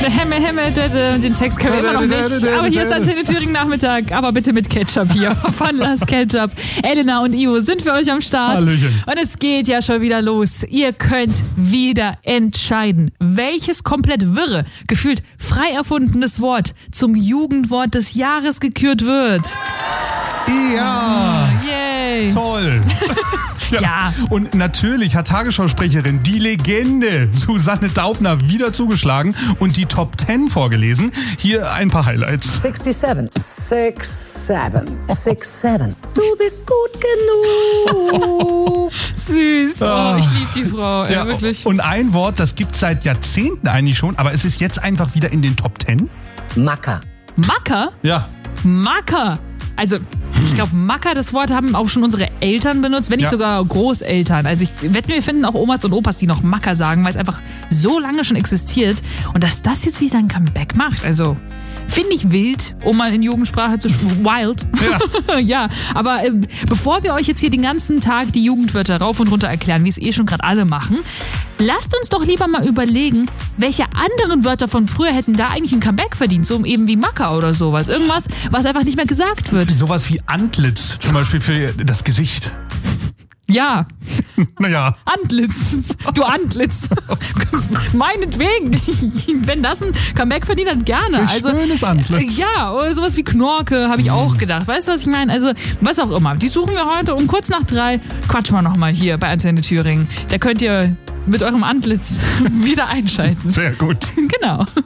Den Text können wir immer noch nicht. Aber hier ist Antenne Thüringen Nachmittag. Aber bitte mit Ketchup hier. Von Las Ketchup. Elena und Ivo sind für euch am Start. Hallöchen. Und es geht ja schon wieder los. Ihr könnt wieder entscheiden, welches komplett wirre, gefühlt frei erfundenes Wort zum Jugendwort des Jahres gekürt wird. Ja. Yay. Toll. Ja. Und natürlich hat Tagesschausprecherin, die Legende Susanne Daubner wieder zugeschlagen und die Top 10 vorgelesen. Hier ein paar Highlights. 67, 67, 67. Du bist gut genug. Süß. Oh, ich liebe die Frau. Ja, wirklich. und ein Wort, das gibt es seit Jahrzehnten eigentlich schon, aber es ist jetzt einfach wieder in den Top 10. Macker. Macker? Ja. Macker. Also, ich glaube, Macker, das Wort haben auch schon unsere Eltern benutzt, wenn nicht sogar Großeltern. Also ich wette, wir finden auch Omas und Opas, die noch Macker sagen, weil es einfach so lange schon existiert. Und dass das jetzt wieder ein Comeback macht, also finde ich wild, um mal in Jugendsprache zu sprechen. Wild. Ja. Ja, aber bevor wir euch jetzt hier den ganzen Tag die Jugendwörter rauf und runter erklären, wie es schon gerade alle machen, lasst uns doch lieber mal überlegen, welche anderen Wörter von früher hätten da eigentlich ein Comeback verdient, so eben wie Macker oder sowas. Irgendwas, was einfach nicht mehr gesagt wird. Sowas wie Antlitz, zum Beispiel für das Gesicht. Ja. Naja. Antlitz. Du Antlitz. Meinetwegen. Wenn das ein Comeback verdient hat, gerne. Ein schönes Antlitz. Ja, oder sowas wie Knorke, habe ich auch gedacht. Weißt du, was ich meine? Also, was auch immer. Die suchen wir heute um kurz nach 3. Quatschen wir nochmal hier bei Antenne Thüringen. Da könnt ihr mit eurem Antlitz wieder einschalten. Sehr gut. Genau.